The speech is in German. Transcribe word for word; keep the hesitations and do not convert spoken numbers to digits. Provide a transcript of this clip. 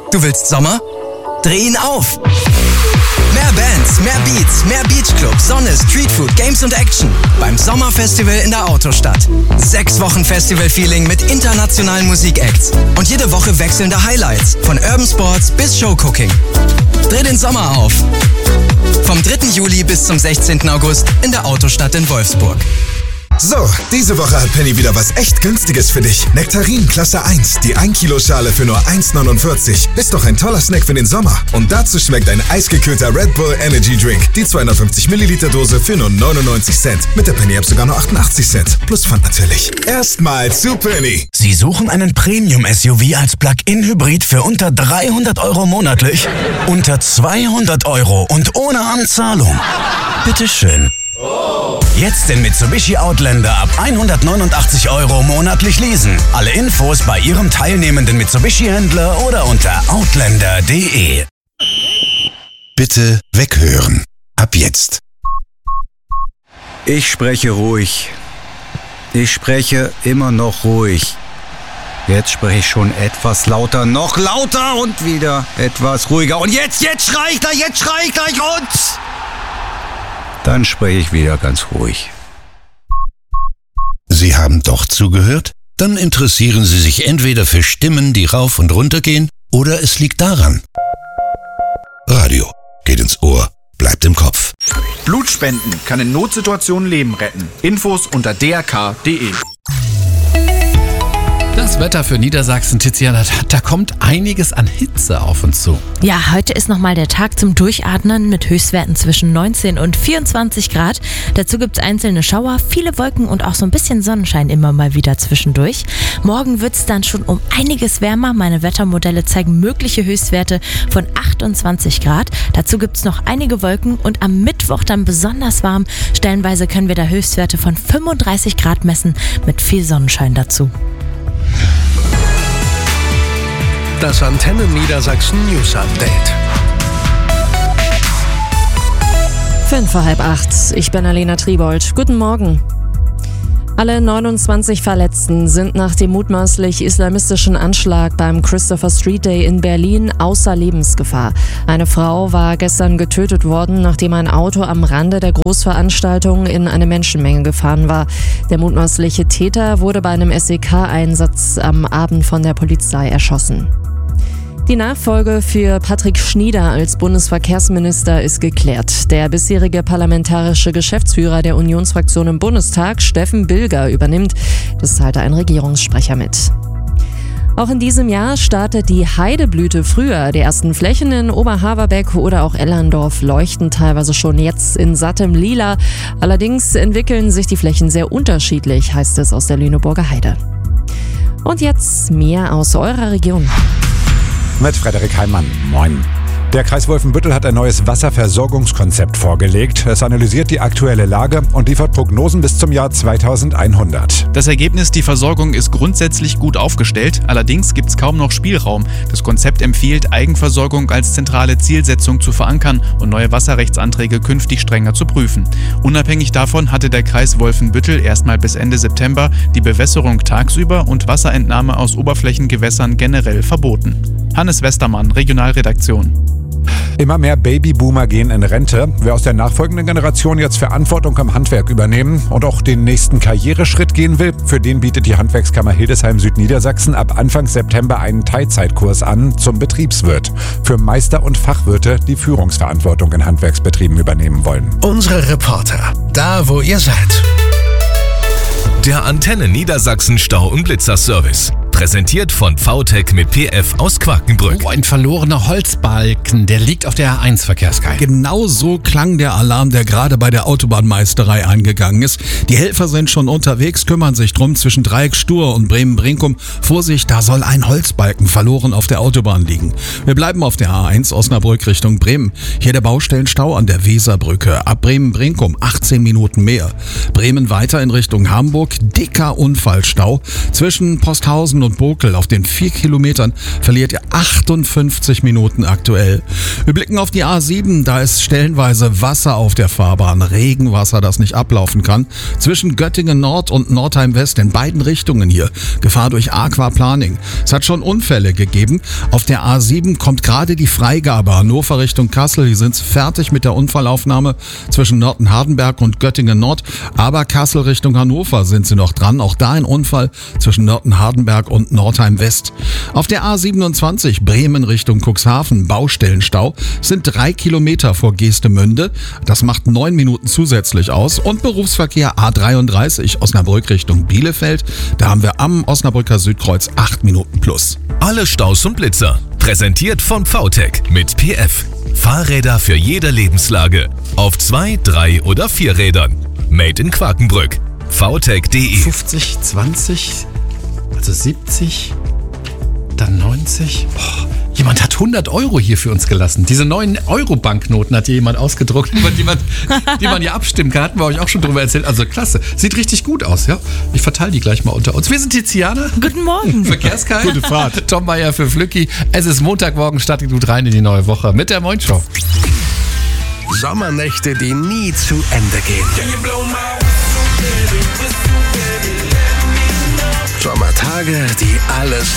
Du willst Sommer? Dreh ihn auf! Mehr Bands, mehr Beats, mehr Beachclub, Sonne, Streetfood, Games und Action beim Sommerfestival in der Autostadt. Sechs Wochen Festival-Feeling mit internationalen Musikacts und jede Woche wechselnde Highlights von Urban Sports bis Showcooking. Dreh den Sommer auf! Vom dritten Juli bis zum sechzehnten August in der Autostadt in Wolfsburg. So, diese Woche hat Penny wieder was echt Günstiges für dich. Nektarin Klasse eins, die ein Kilo Schale für nur eins neunundvierzig. Ist doch ein toller Snack für den Sommer. Und dazu schmeckt ein eisgekühlter Red Bull Energy Drink. Die zweihundertfünfzig Milliliter Dose für nur neunundneunzig Cent. Mit der Penny-App sogar nur achtundachtzig Cent. Plus Pfand natürlich. Erstmal zu Penny. Sie suchen einen Premium-S U V als Plug-in-Hybrid für unter dreihundert Euro monatlich? Unter zweihundert Euro und ohne Anzahlung? Bitteschön. Jetzt den Mitsubishi Outlander ab hundertneunundachtzig Euro monatlich leasen. Alle Infos bei Ihrem teilnehmenden Mitsubishi-Händler oder unter outlander punkt de. Bitte weghören. Ab jetzt. Ich spreche ruhig. Ich spreche immer noch ruhig. Jetzt spreche ich schon etwas lauter, noch lauter und wieder etwas ruhiger. Und jetzt, jetzt schrei ich gleich, jetzt schrei ich gleich und... Dann spreche ich wieder ganz ruhig. Sie haben doch zugehört? Dann interessieren Sie sich entweder für Stimmen, die rauf und runter gehen, oder es liegt daran. Radio geht ins Ohr, bleibt im Kopf. Blutspenden kann in Notsituationen Leben retten. Infos unter d r k punkt de. Das Wetter für Niedersachsen, Tiziana, da kommt einiges an Hitze auf uns zu. Ja, heute ist nochmal der Tag zum Durchatmen mit Höchstwerten zwischen neunzehn und vierundzwanzig Grad. Dazu gibt es einzelne Schauer, viele Wolken und auch so ein bisschen Sonnenschein immer mal wieder zwischendurch. Morgen wird es dann schon um einiges wärmer. Meine Wettermodelle zeigen mögliche Höchstwerte von achtundzwanzig Grad. Dazu gibt es noch einige Wolken und am Mittwoch dann besonders warm. Stellenweise können wir da Höchstwerte von fünfunddreißig Grad messen mit viel Sonnenschein dazu. Das Antenne Niedersachsen News Update. Fünf vor halb acht. Ich bin Alena Triebold. Guten Morgen. Alle neunundzwanzig Verletzten sind nach dem mutmaßlich islamistischen Anschlag beim Christopher Street Day in Berlin außer Lebensgefahr. Eine Frau war gestern getötet worden, nachdem ein Auto am Rande der Großveranstaltung in eine Menschenmenge gefahren war. Der mutmaßliche Täter wurde bei einem S E K-Einsatz am Abend von der Polizei erschossen. Die Nachfolge für Patrick Schnieder als Bundesverkehrsminister ist geklärt. Der bisherige parlamentarische Geschäftsführer der Unionsfraktion im Bundestag, Steffen Bilger, übernimmt. Das teilte ein Regierungssprecher mit. Auch in diesem Jahr startet die Heideblüte früher. Die ersten Flächen in Oberhaverbeck oder auch Ellerndorf leuchten teilweise schon jetzt in sattem Lila. Allerdings entwickeln sich die Flächen sehr unterschiedlich, heißt es aus der Lüneburger Heide. Und jetzt mehr aus eurer Region. Mit Frederik Heimann. Moin. Der Kreis Wolfenbüttel hat ein neues Wasserversorgungskonzept vorgelegt. Es analysiert die aktuelle Lage und liefert Prognosen bis zum Jahr zweitausendeinhundert. Das Ergebnis, die Versorgung ist grundsätzlich gut aufgestellt. Allerdings gibt es kaum noch Spielraum. Das Konzept empfiehlt, Eigenversorgung als zentrale Zielsetzung zu verankern und neue Wasserrechtsanträge künftig strenger zu prüfen. Unabhängig davon hatte der Kreis Wolfenbüttel erstmal bis Ende September die Bewässerung tagsüber und Wasserentnahme aus Oberflächengewässern generell verboten. Hannes Westermann, Regionalredaktion. Immer mehr Babyboomer gehen in Rente. Wer aus der nachfolgenden Generation jetzt Verantwortung im Handwerk übernehmen und auch den nächsten Karriereschritt gehen will, für den bietet die Handwerkskammer Hildesheim Südniedersachsen ab Anfang September einen Teilzeitkurs an zum Betriebswirt. Für Meister und Fachwirte, die Führungsverantwortung in Handwerksbetrieben übernehmen wollen. Unsere Reporter, da wo ihr seid. Der Antenne Niedersachsen Stau- und Blitzerservice. Präsentiert von V T E C mit P F aus Quakenbrück. Oh, ein verlorener Holzbalken, der liegt auf der A eins Verkehrskei. Genau so klang der Alarm, der gerade bei der Autobahnmeisterei eingegangen ist. Die Helfer sind schon unterwegs, kümmern sich drum zwischen Dreieckstur und Bremen-Brinkum. Vorsicht, da soll ein Holzbalken verloren auf der Autobahn liegen. Wir bleiben auf der A eins Osnabrück Richtung Bremen. Hier der Baustellenstau an der Weserbrücke. Ab Bremen-Brinkum achtzehn Minuten mehr. Bremen weiter in Richtung Hamburg. Dicker Unfallstau zwischen Posthausen und und Bokel. Auf den vier Kilometern verliert ihr achtundfünfzig Minuten aktuell. Wir blicken auf die A sieben, da ist stellenweise Wasser auf der Fahrbahn. Regenwasser, das nicht ablaufen kann. Zwischen Göttingen Nord und Nordheim West in beiden Richtungen hier. Gefahr durch Aquaplaning. Es hat schon Unfälle gegeben. Auf der A sieben kommt gerade die Freigabe Hannover Richtung Kassel. Die sind fertig mit der Unfallaufnahme zwischen Nörten-Hardenberg und Göttingen Nord. Aber Kassel Richtung Hannover sind sie noch dran. Auch da ein Unfall zwischen Nörten-Hardenberg und Nordheim West. Auf der A siebenundzwanzig Bremen Richtung Cuxhaven Baustellenstau sind drei Kilometer vor Geestemünde. Das macht neun Minuten zusätzlich aus. Und Berufsverkehr A dreiunddreißig Osnabrück Richtung Bielefeld. Da haben wir am Osnabrücker Südkreuz acht Minuten plus. Alle Staus und Blitzer. Präsentiert von V TEC mit P F. Fahrräder für jede Lebenslage. Auf zwei, drei oder vier Rädern. Made in Quakenbrück. V TEC punkt de. fünfzig, zwanzig, also siebzig, dann neunzig. Boah, jemand hat hundert Euro hier für uns gelassen. Diese neuen Euro-Banknoten hat hier jemand ausgedruckt, über die man, die man ja abstimmen kann. Hatten wir euch auch schon drüber erzählt. Also klasse. Sieht richtig gut aus, ja? Ich verteile die gleich mal unter uns. Wir sind Tiziana. Guten Morgen. Verkehrskite. Gute Fahrt. Tom Meier für Flücki. Es ist Montagmorgen, startet gut rein in die neue Woche mit der Moin Show. Sommernächte, die nie zu Ende gehen. Sommertage, die alles